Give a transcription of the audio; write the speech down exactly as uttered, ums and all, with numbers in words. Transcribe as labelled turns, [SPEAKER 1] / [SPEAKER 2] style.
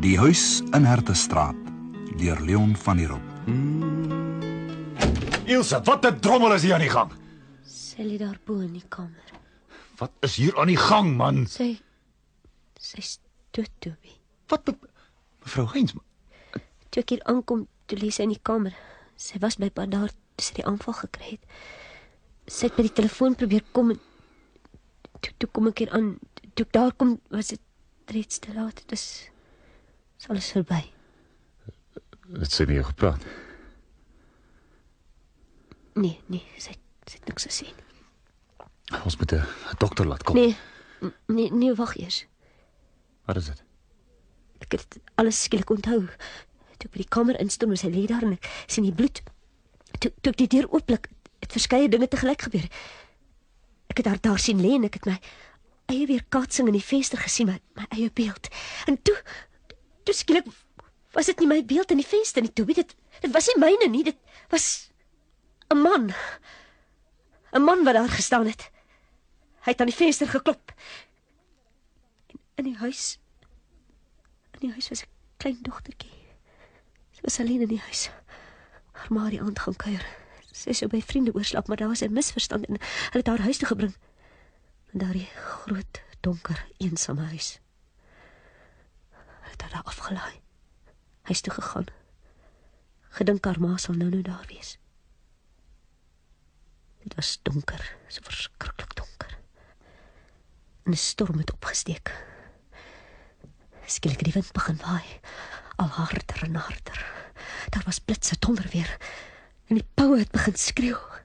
[SPEAKER 1] Die huis in Hertestraat, deur Leon van der Roop.
[SPEAKER 2] Ilse, wat 'n drommel is hier aan die gang?
[SPEAKER 3] Sy lê daar bo in die kamer.
[SPEAKER 2] Wat is hier aan die gang, man?
[SPEAKER 3] Sy... Sy's dood, Toby.
[SPEAKER 2] Wat me, mevrou Heinz?
[SPEAKER 3] Toe ek hier aankom, toe lê sy in die kamer. Sy was by pa daar, toe sy die aanval gekry het. Sy het by die telefoon probeer kom en... Toe, toe kom ek hier aan, toe ek daar kom, was dit reeds te laat. Het is... is alles verby.
[SPEAKER 2] Het sy nie jou gepraat?
[SPEAKER 3] Nee, nee, sy, sy het niks gesê.
[SPEAKER 2] Ons moet 'n dokter laat kom.
[SPEAKER 3] Nee, nee, nee, wag eers.
[SPEAKER 2] Wat is dit?
[SPEAKER 3] Ek het alles skielik onthou. Toe ek by die kamer instorm, was sy lê daar en ek sien die bloed. Toe, toe ek die deur ooplik, het verskeie dinge tegelijk gebeur. Ek het haar daar sien lê en ek het my eie weerkaatsing in die venster gesien, my, my eie beeld. En toe, toe skielik was dit nie my beeld in die venster nie, Toby. Dit, dit was nie myne nie, dit was 'n man. 'n Man wat daar gestaan het. Hy het aan die venster geklop. En in die huis, in die huis was 'n klein dogtertjie. Sy was alleen in die huis. Haar ma het die aand gaan kuier. Sy sou by vriende oorslaap, maar daar was 'n misverstand en hulle het haar huis toe gebring. In daardie groot, donker, eensame huis. Hulle het haar daar afgelaai. Huis toe gegaan. Gedink haar ma sal nou nou daar wees. Dit was donker, so verskriklik donker. En 'n storm het opgesteek. Skielik het die wind begin waai, al harder en harder. Daar was blitse donder weer, en die poue het begin skreeu.